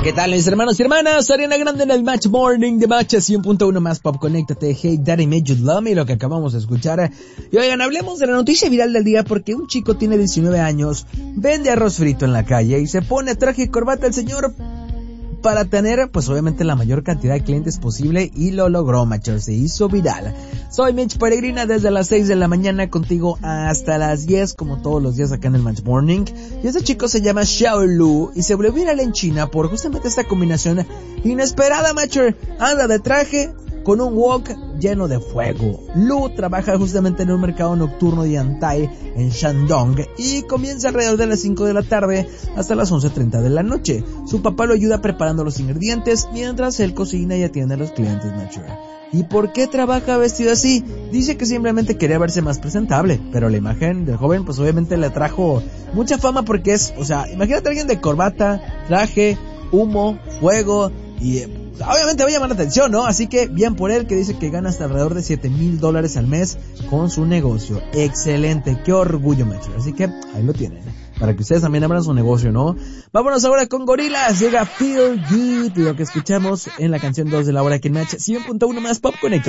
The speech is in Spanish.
¿Qué tal, mis hermanos y hermanas? Ariana Grande en el Match Morning de Match 100.1 más Pop. Conéctate, Hey Daddy Made You Love Me, lo que acabamos de escuchar. Y oigan, hablemos de la noticia viral del día porque un chico tiene 19 años, vende arroz frito en la calle y se pone traje y corbata el señor para tener, pues obviamente, la mayor cantidad de clientes posible, y lo logró, macho, se hizo viral. Soy Mitch Peregrina desde las 6 de la mañana contigo hasta las 10, como todos los días acá en el Match Morning. Y este chico se llama Xiao Lu y se volvió viral en China por justamente esta combinación inesperada, macho. Anda de traje con un wok lleno de fuego. Lu trabaja justamente en un mercado nocturno de Yantai en Shandong y comienza alrededor de las 5 de la tarde hasta las 11:30 de la noche. Su papá lo ayuda preparando los ingredientes mientras él cocina y atiende a los clientes, macho. ¿Y por qué trabaja vestido así? Dice que simplemente quería verse más presentable, pero la imagen del joven pues obviamente le trajo mucha fama porque es, o sea, imagínate a alguien de corbata, traje, humo, fuego y obviamente va a llamar la atención, ¿no? Así que bien por él, que dice que gana hasta alrededor de $7,000 al mes con su negocio. Excelente, qué orgullo, macho. Así que ahí lo tienen, para que ustedes también abran su negocio, ¿no? Vámonos ahora con Gorillaz. Llega Feel Good, lo que escuchamos en la canción 2 de la hora que en Match 100.1 más Pop Connect.